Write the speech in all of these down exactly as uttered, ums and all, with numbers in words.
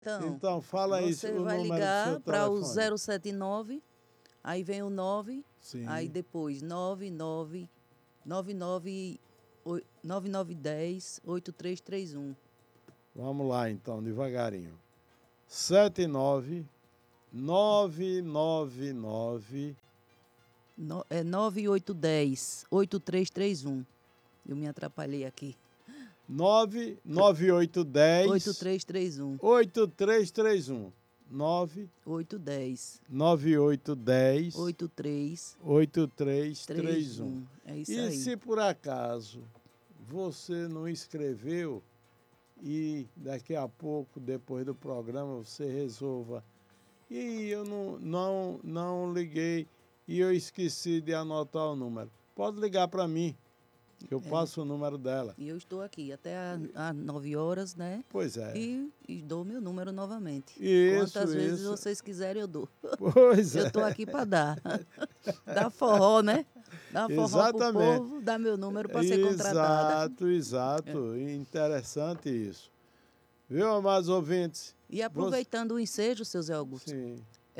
Então, Então, fala aí você o vai número do ligar seu para o telefone. zero sete nove, aí vem o nove, Sim. aí depois nove nove nove nove nove nove um zero oito três três um. Vamos lá, então, devagarinho. sete nove nove nove nove No, é nove oito um zero oito três três um. Eu me atrapalhei aqui. nove nove oito um zero oito três três um. oito três três um. nove oito um zero nove oito um zero oito três oito três três três um. um. É isso E aí. se por acaso você não escreveu e daqui a pouco, depois do programa, você resolva, e eu não, não, não liguei e eu esqueci de anotar o número, pode ligar para mim, que eu É. passo o número dela. E eu estou aqui até às nove horas, né? Pois é. E, e dou meu número novamente. Isso, Quantas vezes isso. vocês quiserem, eu dou. Pois Eu é. estou aqui para dar. Dá forró, né? Dá forró Exatamente. pro povo, dá meu número para ser contratada. Exato, exato. É. Interessante isso. Viu, amados ouvintes? E aproveitando Você... o ensejo, seu Zé Augusto. Sim.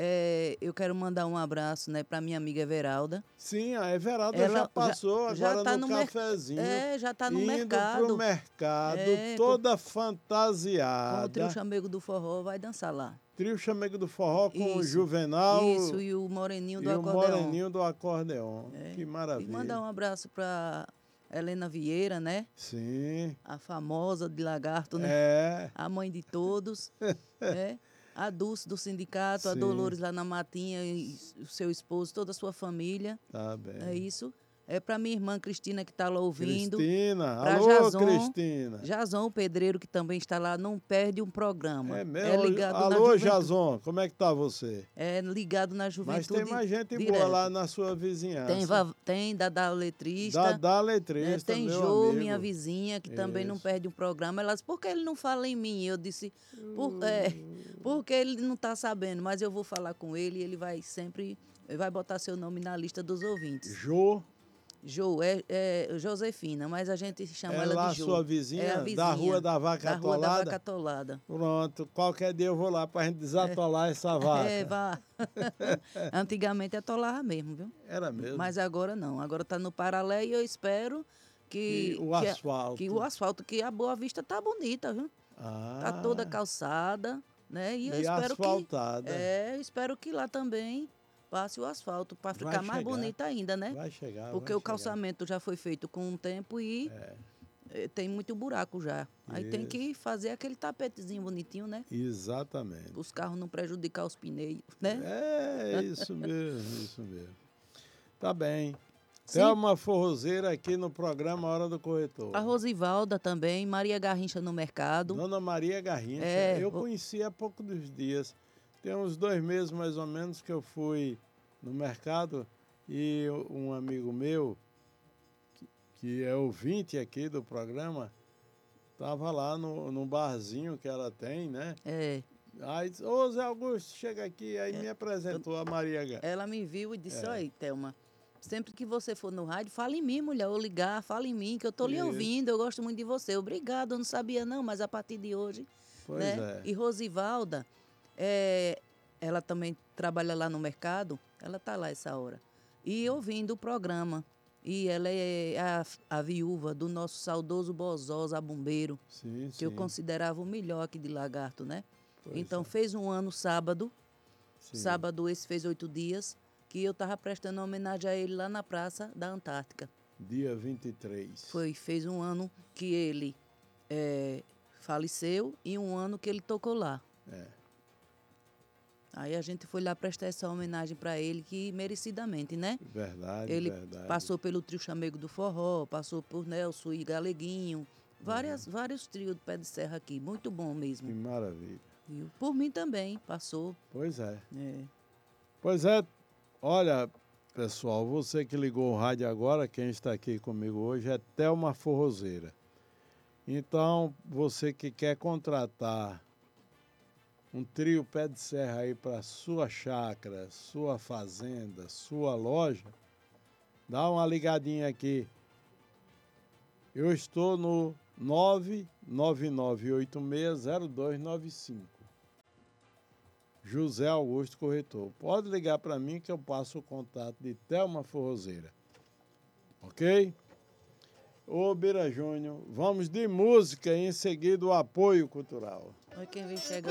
É, eu quero mandar um abraço, né, para minha amiga Everalda. Sim, a Everalda Ela já passou já, agora já tá no, no cafezinho. É, já está no indo mercado. pro mercado, é, toda com, fantasiada. Com o trio Chamego do Forró, vai dançar lá. Trio Chamego do Forró com isso, o Juvenal. Isso, e o Moreninho do e Acordeon. E o Moreninho do Acordeon. É. Que maravilha. E mandar um abraço para Helena Vieira, né? Sim. A famosa de Lagarto, né? É. A mãe de todos, né? A Dulce do sindicato, Sim. A Dolores lá na Matinha, e o seu esposo, toda a sua família. Tá bem. É isso. É para minha irmã Cristina, que está lá ouvindo. Cristina, pra alô, Jason, Cristina. Jason, o pedreiro, que também está lá, não perde um programa. É mesmo? É ligado alô, na juventude. Jason, como é que tá você? É ligado na juventude. Mas tem mais gente direto. boa lá na sua vizinhança. Tem, tem Dadá Letrista. Dadá Letrista, né? Tem meu Jo, amigo. minha vizinha, que Isso. também não perde um programa. Ela disse, por que ele não fala em mim? Eu disse, por, é, porque ele não está sabendo, mas eu vou falar com ele e ele vai sempre, ele vai botar seu nome na lista dos ouvintes. Jo? Jo, é, é Josefina, mas a gente chama é ela lá de Jo. Sua vizinha, é a vizinha da Rua da Vaca da Atolada? Da Rua da Vaca Atolada. Pronto, qualquer dia eu vou lá para a gente desatolar é, essa vaca. É, vá. Antigamente atolava mesmo, viu? Era mesmo. Mas agora não, agora está no paralelo e eu espero que... Que o que asfalto. A, que o asfalto, que a Boa Vista tá bonita, viu? Ah. Tá toda calçada, né? E, eu e espero asfaltada. Que, é, eu espero que lá também passe o asfalto para ficar vai mais chegar. bonita ainda, né? Vai chegar, Porque vai o calçamento chegar. já foi feito com um tempo e é. tem muito buraco já. Aí Isso. tem que fazer aquele tapetezinho bonitinho, né? Exatamente. Os carros não prejudicar os pneus, né? É, isso mesmo, isso mesmo. Tá bem. Sim. Tem uma forrozeira aqui no programa Hora do Corretor. A Rosivalda também, Maria Garrincha no mercado. Dona Maria Garrincha. É, eu conheci há pouco dos dias. Tem uns dois meses mais ou menos que eu fui no mercado e um amigo meu, que, que é ouvinte aqui do programa, estava lá no, no barzinho que ela tem, né? É. Aí disse, ô Zé Augusto, chega aqui. Aí é. me apresentou a Maria Garrincha. Ela me viu e disse, é. olha, Thelma, sempre que você for no rádio, fala em mim, mulher, ou ligar, fala em mim, que eu tô lhe ouvindo, eu gosto muito de você. Obrigado, eu não sabia não, mas a partir de hoje, pois né? É. E Rosivalda, é, ela também trabalha lá no mercado, ela tá lá essa hora, e ouvindo o programa. E ela é a, a viúva do nosso saudoso Bozó, Zabumbeiro, sim, que sim. eu considerava o melhor aqui de Lagarto, né? Pois então, é. fez um ano sábado, sim. sábado esse fez oito dias, que eu estava prestando homenagem a ele lá na Praça da Antártica. Dia vinte e três. Foi, fez um ano que ele é, faleceu e um ano que ele tocou lá. É. Aí a gente foi lá prestar essa homenagem para ele, que merecidamente, né? Verdade, ele verdade. passou pelo trio Chamego do Forró, passou por Nelson e Galeguinho, várias, uhum. vários trios de pé de serra aqui, muito bom mesmo. Que maravilha. Viu? Por mim também, passou. Pois é. é. Pois é, olha, pessoal, você que ligou o rádio agora, quem está aqui comigo hoje é Thelma Forrozeira. Então, você que quer contratar um trio pé de serra aí para sua chácara, sua fazenda, sua loja, dá uma ligadinha aqui. Eu estou no nove nove nove oito seis zero dois nove cinco. José Augusto Corretor. Pode ligar para mim que eu passo o contato de Thelma Forrozeira. Ok? Ô, Bira Júnior, vamos de música e em seguida o apoio cultural. Olha quem vem chegando.